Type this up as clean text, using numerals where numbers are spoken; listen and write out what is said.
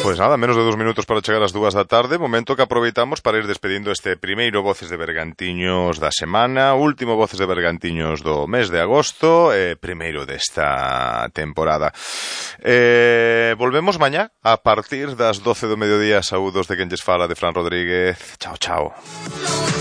Pois nada, menos de 2 minutos para chegar ás 2 da tarde, momento que aproveitamos para ir despedindo este primeiro Voces de Bergantiños da semana, último Voces de Bergantiños do mes de agosto, primeiro desta temporada. Volvemos mañá a partir das 12 do mediodía. Saúdos de quen lles fala, de Fran Rodríguez. Chao, chao.